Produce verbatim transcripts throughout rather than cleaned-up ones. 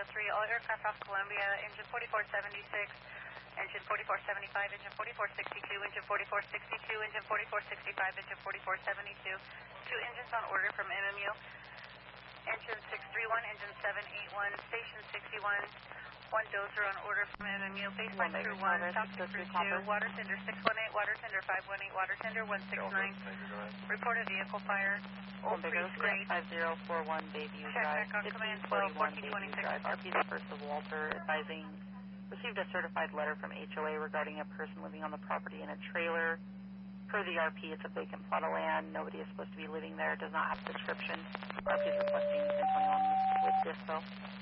three, all aircraft off Columbia, engine forty-four seventy-six, engine forty-four seventy-five, engine forty-four sixty-two, engine forty-four sixty-two, engine forty-four sixty-five, engine forty-four seventy-two. Two engines on order from M M U. Engine six three one, engine seven eight one, station sixty-one. One dozer on order from M M U. Baseline crew one, South six three two, water tender six one eight, water tender five one eight, water tender one six nine. Reported vehicle fire. Old Breeze grade. five zero four one Bayview Drive, fifteen forty-one Bayview Drive. R P the first of Walter advising, received a certified letter from H O A regarding a person living on the property in a trailer. Per the R P, it's a vacant plot of land. Nobody is supposed to be living there. Does not have a description. R P is requesting ten twenty-one with dispo.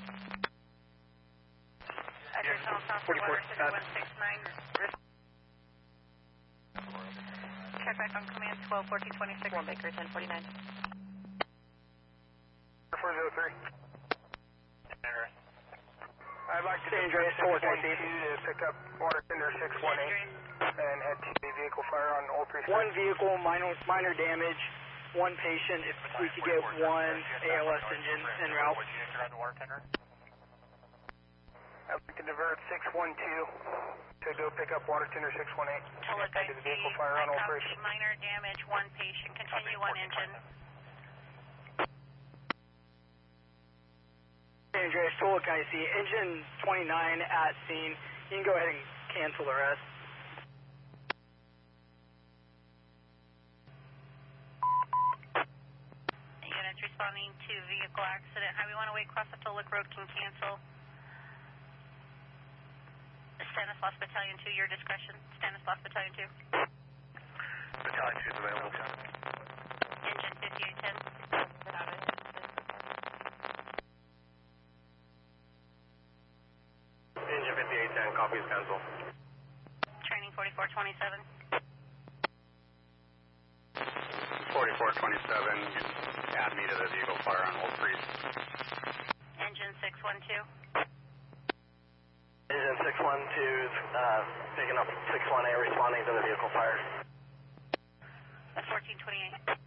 Additional Southward water tender one six nine. Check back on command twelve fourteen twenty-six. One Baker, ten forty-nine. four zero three. I'd like to San Andreas, four twenty-two to pick up water tender six one eight and head to the vehicle fire on Old Priest. One vehicle, minor, minor damage. One patient, if we could get one A L S engine en route. I'd like to divert six one two to go pick up water tender six one eight. Tula Head to the vehicle fire on Old Priest. minor damage, one patient, continue one engine. San Andreas, Tula, I see engine twenty-nine at scene. You can go ahead and cancel the rest. Units responding to vehicle accident. Highway one oh eight cross the Tolic Road can cancel. Stanislaus Battalion two, your discretion. Stanislaus Battalion two. Battalion two is available. Engine fifty-eight ten. Engine fifty-eight ten, copy is cancel. Training forty-four twenty-seven. forty-four twenty-seven, add me to the vehicle fire on Old Priest. Engine six one two. Engine six one two is uh, picking up six one eight, responding to the vehicle fire. fourteen twenty-eight.